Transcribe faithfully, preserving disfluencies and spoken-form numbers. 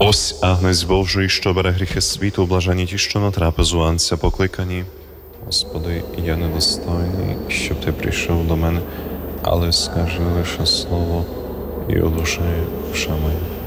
Ось Агнець Божий, що бере гріхи світу, блажені ті, що на трапезу Анця покликані. Господи, я недостойний, щоб Ти прийшов до мене, але скажи лише слово, і одушає душа моя.